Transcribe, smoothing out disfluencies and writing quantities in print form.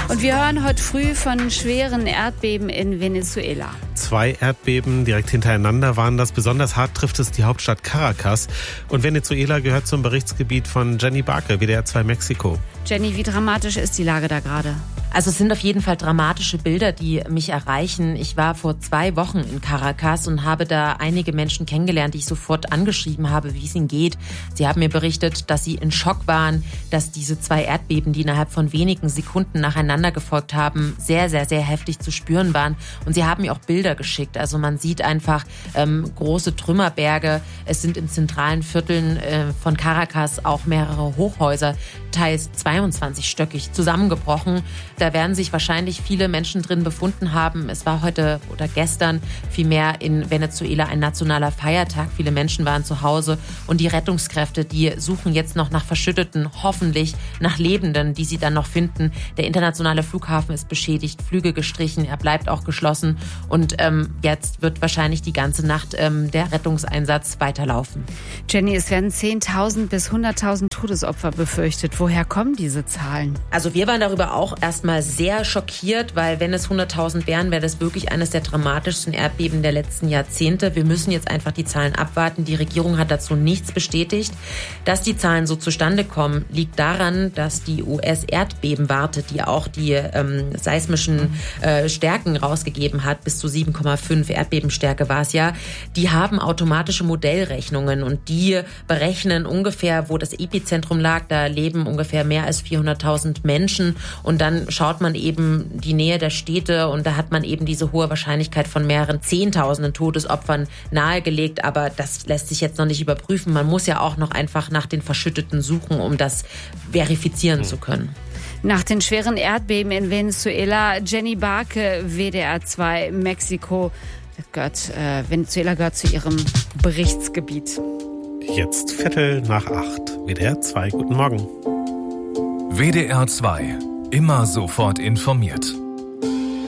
Und wir hören heute früh von schweren Erdbeben in Venezuela. 2 Erdbeben direkt hintereinander waren das. Besonders hart trifft es die Hauptstadt Caracas. Und Venezuela gehört zum Berichtsgebiet von Jenny Barke, WDR 2 Mexiko. Jenny, wie dramatisch ist die Lage da gerade? Also es sind auf jeden Fall dramatische Bilder, die mich erreichen. Ich war vor 2 Wochen in Caracas und habe da einige Menschen kennengelernt, die ich sofort angeschrieben habe, wie es ihnen geht. Sie haben mir berichtet, dass sie in Schock waren, dass diese 2 Erdbeben, die innerhalb von wenigen Sekunden nacheinander gefolgt haben, sehr, sehr, sehr heftig zu spüren waren. Und sie haben mir auch Bilder geschickt. Also man sieht einfach große Trümmerberge. Es sind in zentralen Vierteln von Caracas auch mehrere Hochhäuser, teils 22-stöckig, zusammengebrochen. Da werden sich wahrscheinlich viele Menschen drin befunden haben. Es war heute oder gestern vielmehr in Venezuela ein nationaler Feiertag. Viele Menschen waren zu Hause und die Rettungskräfte, die suchen jetzt noch nach Verschütteten, hoffentlich nach Lebenden, die sie dann noch finden. Der internationale Flughafen ist beschädigt, Flüge gestrichen, er bleibt auch geschlossen und jetzt wird wahrscheinlich die ganze Nacht der Rettungseinsatz weiterlaufen. Jenny, es werden 10.000 bis 100.000 Todesopfer befürchtet. Woher kommen diese Zahlen? Also wir waren darüber auch erstmal sehr schockiert, weil wenn es 100.000 wären, wäre das wirklich eines der dramatischsten Erdbeben der letzten Jahrzehnte. Wir müssen jetzt einfach die Zahlen abwarten. Die Regierung hat dazu nichts bestätigt. Dass die Zahlen so zustande kommen, liegt daran, dass die US-Erdbebenwarte, die auch die seismischen Stärken rausgegeben hat, bis zu 7,5 Erdbebenstärke war es ja, die haben automatische Modellrechnungen und die berechnen ungefähr, wo das Epizentrum lag. Da leben ungefähr mehr als 400.000 Menschen und dann schaut man eben die Nähe der Städte und da hat man eben diese hohe Wahrscheinlichkeit von mehreren Zehntausenden Todesopfern nahegelegt, aber das lässt sich jetzt noch nicht überprüfen. Man muss ja auch noch einfach nach den Verschütteten suchen, um das verifizieren zu können. Nach den schweren Erdbeben in Venezuela, Jenny Barke, WDR 2 Mexiko. Venezuela gehört zu ihrem Berichtsgebiet. Jetzt 7:15, WDR 2, guten Morgen. WDR 2, immer sofort informiert.